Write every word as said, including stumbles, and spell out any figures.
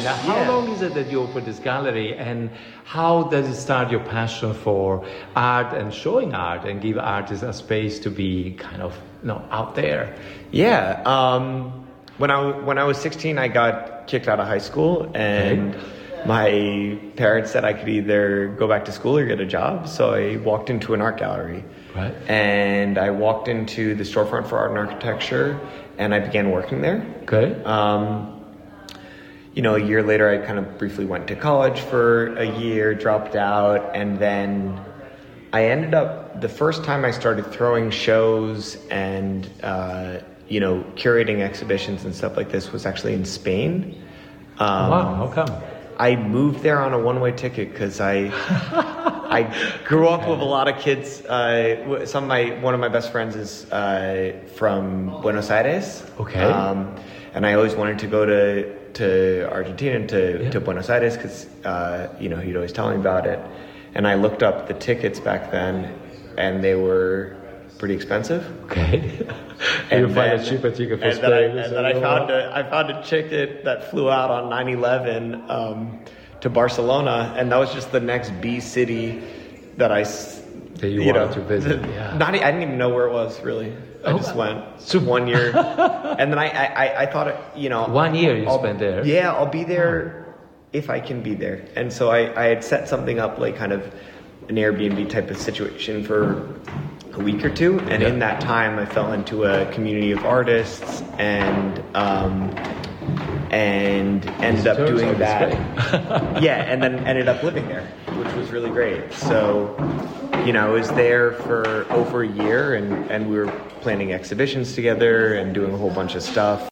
Now, how Yeah. long is it that you opened this gallery, and how does it start your passion for art and showing art and give artists a space to be kind of, you know, out there? Yeah. Um, when I when I was sixteen, I got kicked out of high school, and Okay. my parents said I could either go back to school or get a job. So I walked into an art gallery, Right. and I walked into the storefront for art and architecture, and I began working there. Okay. Um, you know, a year later, I kind of briefly went to college for a year, dropped out, and then I ended up, the first time I started throwing shows and, uh, you know, curating exhibitions and stuff like this was actually in Spain. Um, Wow, how come? I moved there on a one-way ticket because I I grew up with a lot of kids. Uh, some of my one of my best friends is uh, from Buenos Aires. Okay. Um, and I always wanted to go to to Argentina and to, Yeah. to Buenos Aires because uh, you know he'd always tell me about it. And I looked up the tickets back then, and they were pretty expensive. Okay. And you find then- a cheaper ticket for and Spain. then I, and so then I you found know. a I found a ticket that flew out on nine eleven um, to Barcelona, and that was just the next B city that I s- That you know, wanted to visit, yeah. Not e- I didn't even know where it was really. I Oh. just went one year, and then I I, I- I thought it, you know One year you I'll- spent there? Yeah, I'll be there if I can be there, and so I I had set something up like kind of an Airbnb type of situation for a week or two, and Yeah. in that time I fell into a community of artists and um and ended up Turns doing out it's that. great. Yeah, and then ended up living there, which was really great. So, you know, I was there for over a year, and and we were planning exhibitions together and doing a whole bunch of stuff.